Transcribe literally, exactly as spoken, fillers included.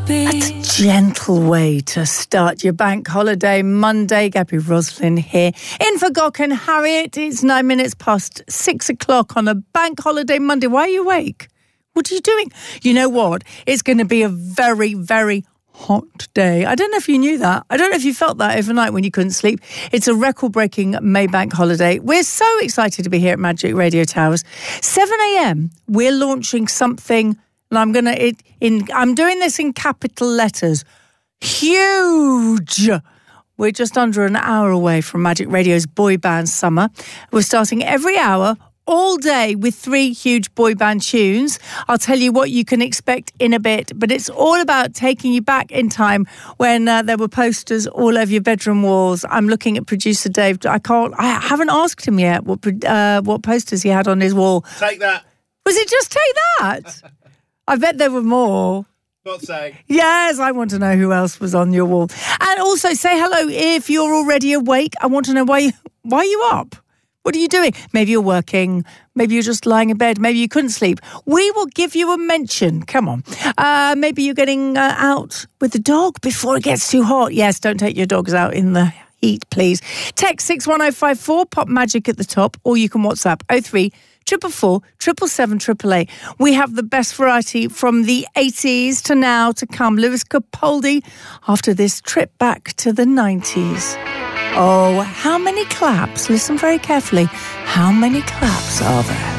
That's a gentle way to start your bank holiday Monday. Gabby Roslin here. In for Gok and Harriet. It's nine minutes past six o'clock on a bank holiday Monday. Why are you awake? What are you doing? You know what? It's going to be a very, very hot day. I don't know if you knew that. I don't know if you felt that overnight when you couldn't sleep. It's a record-breaking May bank holiday. We're so excited to be here at Magic Radio Towers. seven a.m. We're launching something, and I'm gonna it in. I'm doing this in capital letters. Huge. We're just under an hour away from Magic Radio's Boy Band Summer. We're starting every hour, all day, with three huge boy band tunes. I'll tell you what you can expect in a bit, but it's all about taking you back in time when uh, there were posters all over your bedroom walls. I'm looking at producer Dave. I can't. I haven't asked him yet what uh, what posters he had on his wall. Take that. Was it just Take That? I bet there were more. Not saying. Yes, I want to know who else was on your wall. And also say hello if you're already awake. I want to know why you, why are you up? What are you doing? Maybe you're working. Maybe you're just lying in bed. Maybe you couldn't sleep. We will give you a mention. Come on. Uh, maybe you're getting uh, out with the dog before it gets too hot. Yes, don't take your dogs out in the heat, please. Text six one oh five four, pop magic at the top, or you can WhatsApp oh three triple four, triple seven, triple eight. We have the best variety from the eighties to now to come. Lewis Capaldi after this trip back to the nineties. Oh, how many claps? Listen very carefully. How many claps are there?